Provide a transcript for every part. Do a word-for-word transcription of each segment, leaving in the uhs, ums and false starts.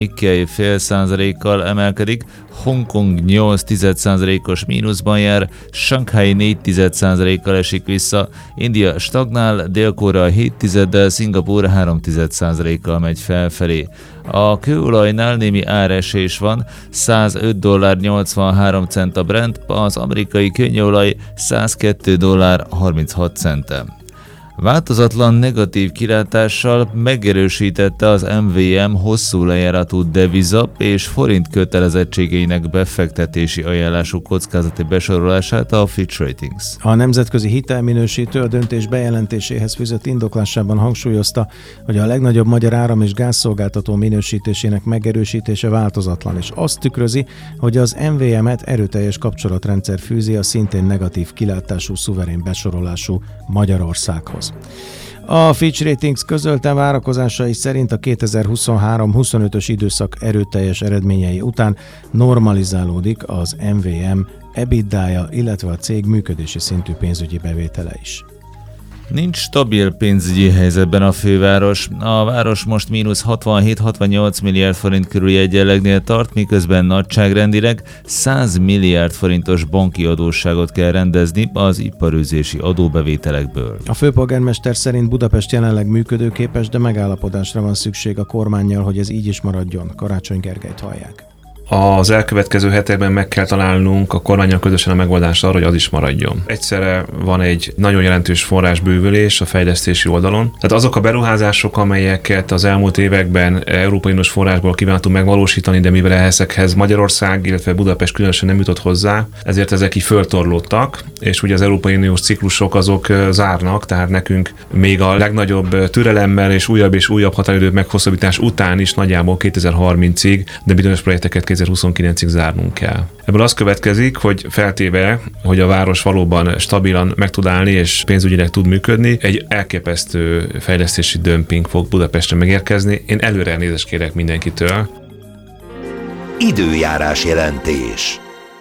Nikkei fél százalékkal emelkedik, Hongkong nyolc tized százalékos mínuszban jár, Sanghai négy tized százalékkal esik vissza, India stagnál, Dél-Korea hét tizeddel, Szingapúr három tized százalékkal megy felfelé. A kőolajnál némi áresés van, százöt dollár nyolcvanhárom cent a Brent, az amerikai könnyolaj százkettő dollár harminchat cente. Változatlan negatív kilátással megerősítette az em vé em hosszú lejáratú deviza és forint kötelezettségeinek befektetési ajánlású kockázati besorolását a Fitch Ratings. A nemzetközi hitelminősítő a döntés bejelentéséhez fűzött indoklásában hangsúlyozta, hogy a legnagyobb magyar áram- és gázszolgáltató minősítésének megerősítése változatlan, és azt tükrözi, hogy az em vé em-et erőteljes kapcsolatrendszer fűzi a szintén negatív kilátású szuverén besorolású Magyarországhoz. A Fitch Ratings közölte várakozásai szerint a kétezer-huszonhárom-huszonötös időszak erőteljes eredményei után normalizálódik az em vé em EBITDA-ja, illetve a cég működési szintű pénzügyi bevétele is. Nincs stabil pénzügyi helyzetben a főváros. A város most mínusz hatvanhét-hatvannyolc milliárd forint körüli egyenlegnél tart, miközben nagyságrendileg száz milliárd forintos banki adósságot kell rendezni az iparőzési adóbevételekből. A főpolgármester szerint Budapest jelenleg működőképes, de megállapodásra van szükség a kormánnyal, hogy ez így is maradjon. Karácsony Gergelyt hallják. Az elkövetkező hetekben meg kell találnunk a kormánnyal közösen a megoldást arra, hogy az is maradjon. Egyszerre van egy nagyon jelentős forrásbővülés a fejlesztési oldalon. Tehát azok a beruházások, amelyeket az elmúlt években Európai Uniós forrásból kívántunk megvalósítani, de mivel ezekhez Magyarország, illetve Budapest különösen nem jutott hozzá, ezért ezek így föltorlódtak, és ugye az Európai Uniós ciklusok azok zárnak, tehát nekünk még a legnagyobb türelemmel és újabb és újabb határidő meghosszabbítás után is nagyjából kétezer-harmincig, de bizonyos projekteket kétezer-huszonkilencig zárnunk kell. Ebből az következik, hogy feltéve, hogy a város valóban stabilan meg tud állni és pénzügyileg tud működni, egy elképesztő fejlesztési dömping fog Budapestre megérkezni. Én előre elnézést kérek mindenkitől. Időjárás jelentés.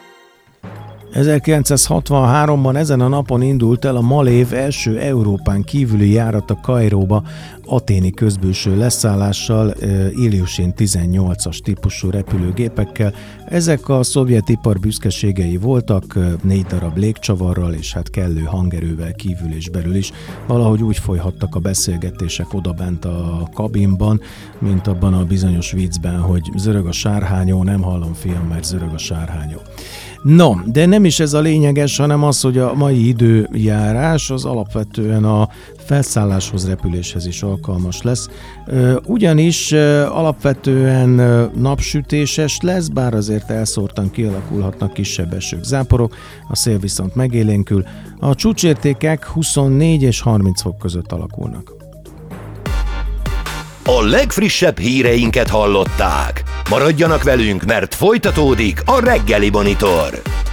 ezerkilencszázhatvanháromban ezen a napon indult el a Malév első Európán kívüli járata Kairóba athéni közbülső leszállással, Ilyushin tizennyolcas típusú repülőgépekkel. Ezek a szovjet ipar büszkeségei voltak, négy darab légcsavarral és hát kellő hangerővel kívül és belül is. Valahogy úgy folyhattak a beszélgetések odabent a kabinban, mint abban a bizonyos viccben, hogy zörög a sárhányó, nem hallom fiam, mert zörög a sárhányó. No, de nem is ez a lényeges, hanem az, hogy a mai időjárás az alapvetően a felszálláshoz, repüléshez is alkalmas lesz. Ugyanis alapvetően napsütéses lesz, bár azért elszórtan kialakulhatnak kisebb esők, záporok, a szél viszont megélénkül. A csúcsértékek huszonnégy és harminc fok között alakulnak. A legfrissebb híreinket hallották. Maradjanak velünk, mert folytatódik a Reggeli Monitor.